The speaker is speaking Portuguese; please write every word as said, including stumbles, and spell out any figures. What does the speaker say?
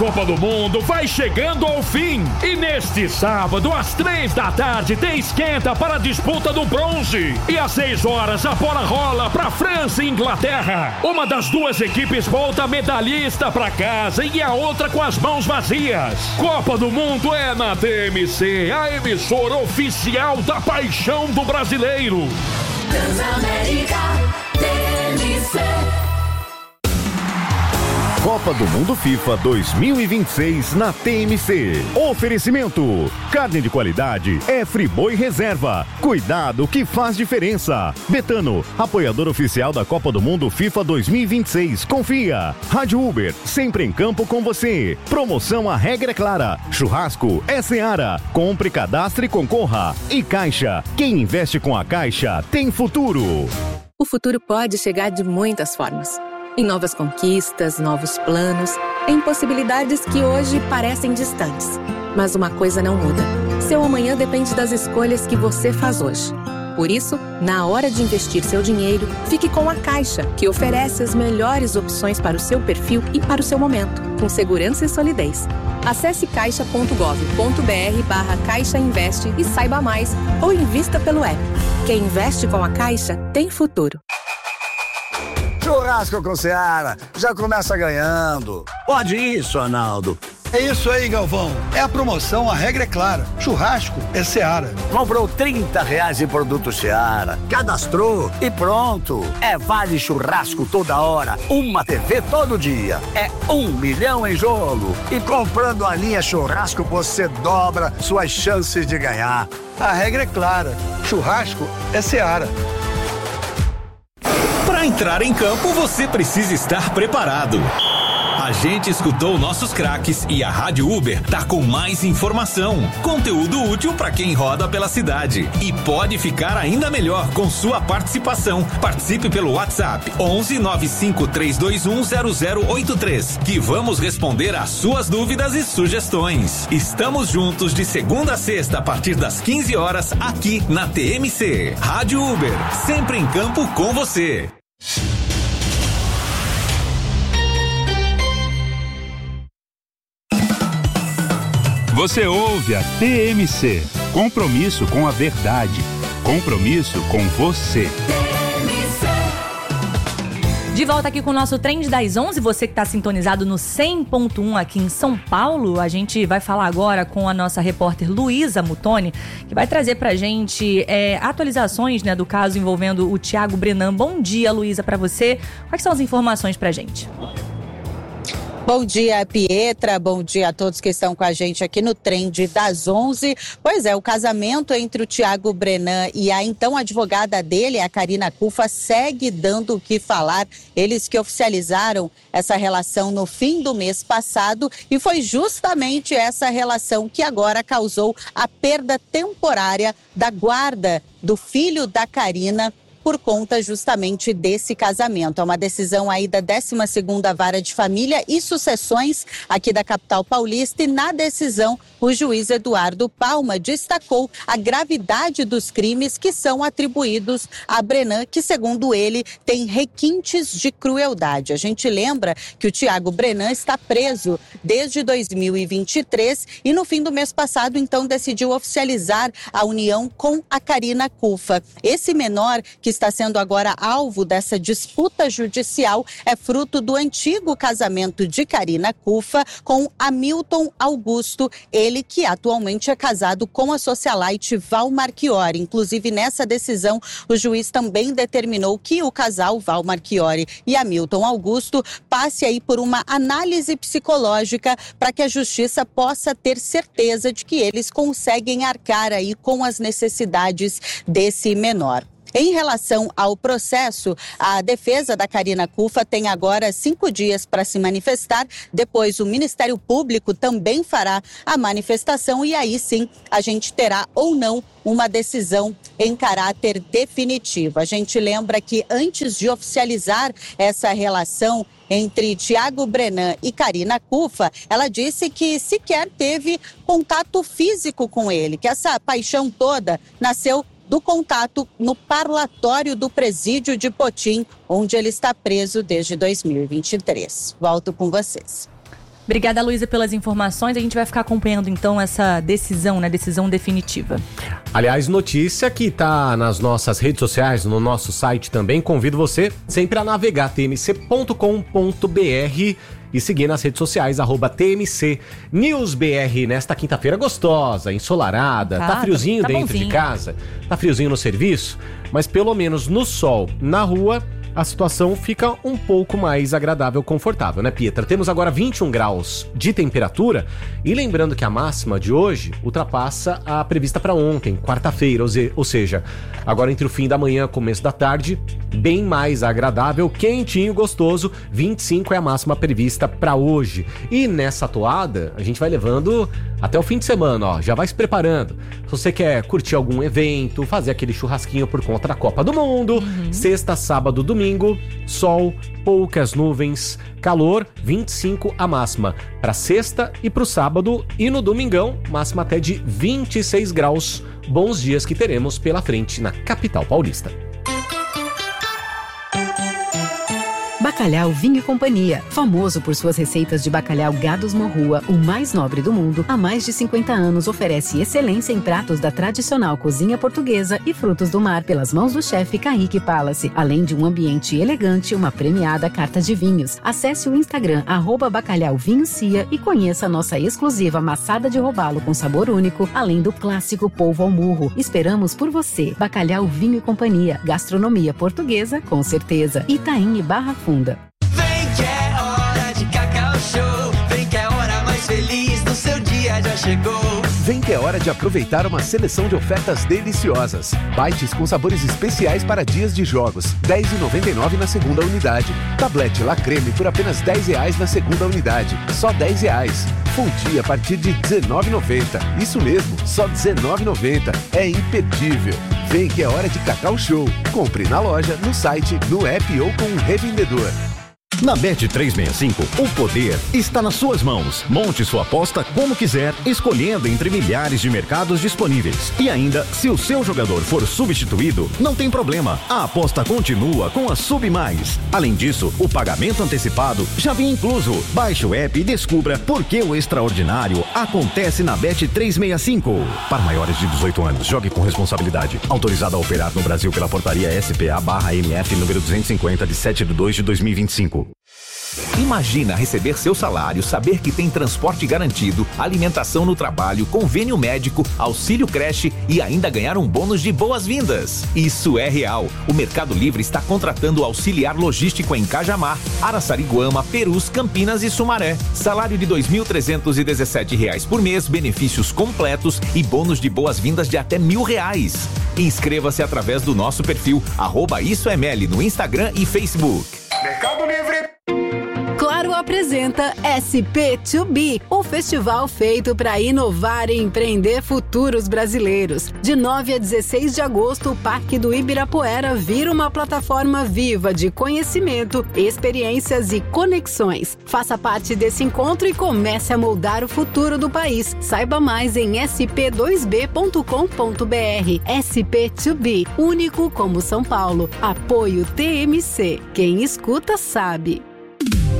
Copa do Mundo vai chegando ao fim. E neste sábado, às três da tarde, tem esquenta para a disputa do bronze. E às seis horas, a bola rola para França e Inglaterra. Uma das duas equipes volta medalhista para casa e a outra com as mãos vazias. Copa do Mundo é na T M C, a emissora oficial da paixão do brasileiro. Transamérica T M C. Copa do Mundo FIFA dois mil e vinte e seis na T M C. Oferecimento: carne de qualidade é Friboi Reserva. Cuidado que faz diferença. Betano, apoiador oficial da Copa do Mundo FIFA dois mil e vinte e seis. Confia. Rádio Uber, sempre em campo com você. Promoção A Regra é Clara. Churrasco é Seara. Compre, cadastre e concorra. E Caixa, quem investe com a Caixa tem futuro. O futuro pode chegar de muitas formas. Em novas conquistas, novos planos, em possibilidades que hoje parecem distantes. Mas uma coisa não muda. Seu amanhã depende das escolhas que você faz hoje. Por isso, na hora de investir seu dinheiro, fique com a Caixa, que oferece as melhores opções para o seu perfil e para o seu momento, com segurança e solidez. Acesse caixa ponto gov ponto br barra Caixa Investe e saiba mais, ou invista pelo app. Quem investe com a Caixa tem futuro. Churrasco com Seara, já começa ganhando. Pode isso, Arnaldo. É isso aí, Galvão. É a promoção A Regra é Clara. Churrasco é Seara. Comprou trinta reais em produto Seara, cadastrou e pronto. É vale churrasco toda hora, uma T V todo dia. É um milhão em jogo. E comprando a linha churrasco, você dobra suas chances de ganhar. A regra é clara. Churrasco é Seara. Para entrar em campo, você precisa estar preparado. A gente escutou nossos craques e a Rádio Uber tá com mais informação, conteúdo útil para quem roda pela cidade. E pode ficar ainda melhor com sua participação. Participe pelo WhatsApp onze nove cinco três dois um zero zero oito três, que vamos responder às suas dúvidas e sugestões. Estamos juntos de segunda a sexta a partir das quinze horas aqui na T M C. Rádio Uber, sempre em campo com você. Você ouve a T M C. Compromisso com a verdade. Compromisso com você. De volta aqui com o nosso Trend das onze, você que está sintonizado no cem ponto um aqui em São Paulo. A gente vai falar agora com a nossa repórter Luísa Mutoni, que vai trazer pra gente é, atualizações, né, do caso envolvendo o Thiago Brenan. Bom dia, Luísa, para você. Quais são as informações pra gente? Bom dia, Pietra. Bom dia a todos que estão com a gente aqui no Trend das onze. Pois é, o casamento entre o Thiago Brenan e a então advogada dele, a Karina Cufa, segue dando o que falar. Eles que oficializaram essa relação no fim do mês passado e foi justamente essa relação que agora causou a perda temporária da guarda do filho da Karina por conta justamente desse casamento. É uma decisão aí da décima segunda Vara de Família e Sucessões aqui da capital paulista, e na decisão o juiz Eduardo Palma destacou a gravidade dos crimes que são atribuídos a Brenan, que segundo ele tem requintes de crueldade. A gente lembra que o Thiago Brenan está preso desde dois mil e vinte e três e no fim do mês passado então decidiu oficializar a união com a Karina Cufa. Esse menor que está sendo agora alvo dessa disputa judicial é fruto do antigo casamento de Karina Cufa com Hamilton Augusto, ele que atualmente é casado com a socialite Val Marchiori. Inclusive, nessa decisão, o juiz também determinou que o casal Val Marchiori e Hamilton Augusto passe aí por uma análise psicológica para que a justiça possa ter certeza de que eles conseguem arcar aí com as necessidades desse menor. Em relação ao processo, a defesa da Karina Cufa tem agora cinco dias para se manifestar. Depois, o Ministério Público também fará a manifestação e aí sim a gente terá ou não uma decisão em caráter definitivo. A gente lembra que antes de oficializar essa relação entre Thiago Brenan e Karina Cufa, ela disse que sequer teve contato físico com ele, que essa paixão toda nasceu do contato no parlatório do presídio de Potim, onde ele está preso desde dois mil e vinte e três. Volto com vocês. Obrigada, Luísa, pelas informações. A gente vai ficar acompanhando, então, essa decisão, né? Decisão definitiva. Aliás, notícia que tá nas nossas redes sociais, no nosso site também. Convido você sempre a navegar t m c ponto com ponto b r e seguir nas redes sociais, arroba T M C News B R, nesta quinta-feira gostosa, ensolarada. Tá, tá friozinho tá dentro bonzinho. de casa, tá friozinho no serviço, mas pelo menos no sol, na rua, a situação fica um pouco mais agradável, confortável, né, Pietra? Temos agora vinte e um graus de temperatura e lembrando que a máxima de hoje ultrapassa a prevista para ontem, quarta-feira, ou seja, agora entre o fim da manhã e começo da tarde, bem mais agradável, quentinho, gostoso. vinte e cinco é a máxima prevista para hoje. E nessa toada, a gente vai levando até o fim de semana, ó, já vai se preparando. Se você quer curtir algum evento, fazer aquele churrasquinho por conta da Copa do Mundo, uhum. sexta, sábado, domingo, sol, poucas nuvens, calor, vinte e cinco a máxima para sexta e para o sábado, e no domingão, máxima até de vinte e seis graus. Bons dias que teremos pela frente na capital paulista. Bacalhau Vinho e Companhia, famoso por suas receitas de bacalhau Gados Morrua, o mais nobre do mundo, há mais de cinquenta anos oferece excelência em pratos da tradicional cozinha portuguesa e frutos do mar pelas mãos do chefe Kaique Palace, além de um ambiente elegante e uma premiada carta de vinhos. Acesse o Instagram, arroba Bacalhau Vinho Cia, e conheça a nossa exclusiva maçada de robalo com sabor único, além do clássico polvo ao murro. Esperamos por você. Bacalhau Vinho e Companhia, gastronomia portuguesa com certeza. Itaim e Barra Funda. Vem que é hora de Cacau Show. Vem que é a hora mais feliz do seu dia já chegou. Vem que é hora de aproveitar uma seleção de ofertas deliciosas. Bites com sabores especiais para dias de jogos, dez reais e noventa e nove centavos na segunda unidade. Tablete La Creme por apenas dez reais na segunda unidade, só dez reais. Fundi a partir de dezenove reais e noventa centavos. Isso mesmo, só dezenove reais e noventa centavos. É imperdível. Vem que é hora de Cacau Show. Compre na loja, no site, no app ou com um revendedor. Na Bet trezentos e sessenta e cinco, o poder está nas suas mãos. Monte sua aposta como quiser, escolhendo entre milhares de mercados disponíveis. E ainda, se o seu jogador for substituído, não tem problema. A aposta continua com a Sub Mais. Além disso, o pagamento antecipado já vem incluso. Baixe o app e descubra por que o extraordinário acontece na Bet trezentos e sessenta e cinco. Para maiores de dezoito anos, jogue com responsabilidade. Autorizado a operar no Brasil pela portaria S P A barra M F número duzentos e cinquenta de sete de dois de dois mil e vinte e cinco. Imagina receber seu salário, saber que tem transporte garantido, alimentação no trabalho, convênio médico, auxílio creche e ainda ganhar um bônus de boas-vindas. Isso é real. O Mercado Livre está contratando auxiliar logístico em Cajamar, Araçariguama, Perus, Campinas e Sumaré. Salário de dois mil trezentos e dezessete reais por mês, benefícios completos e bônus de boas-vindas de até mil reais. Inscreva-se através do nosso perfil, arroba Isso é Meli, no Instagram e Facebook. Mercado Livre. Claro apresenta S P dois B, o festival feito para inovar e empreender futuros brasileiros. De nove a dezesseis de agosto, o Parque do Ibirapuera vira uma plataforma viva de conhecimento, experiências e conexões. Faça parte desse encontro e comece a moldar o futuro do país. Saiba mais em s p dois b ponto com ponto b r. S P dois B, único como São Paulo. Apoio T M C. Quem escuta sabe.